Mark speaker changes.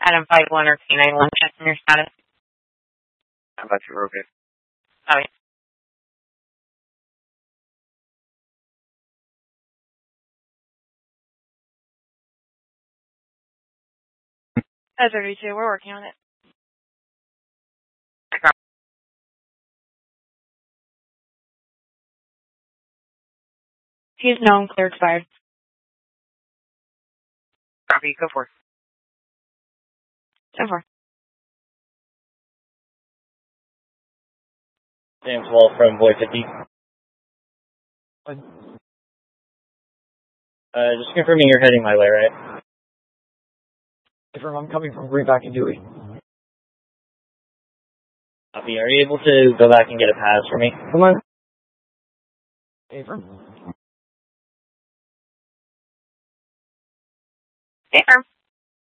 Speaker 1: Adam 5-1 or K9-1, checking your status.
Speaker 2: How about you, okay?
Speaker 1: Oh, yeah. That's 32. We're working on it. He's known, clear expired.
Speaker 2: Copy, go for it.
Speaker 1: So far.
Speaker 3: James Wall from Boy 50. Just confirming you're heading my way, right?
Speaker 4: Confirm I'm coming from Greenback and Dewey.
Speaker 3: Copy. Are you able to go back and get a pass for me?
Speaker 4: Come on. Affirm.
Speaker 1: Affirm.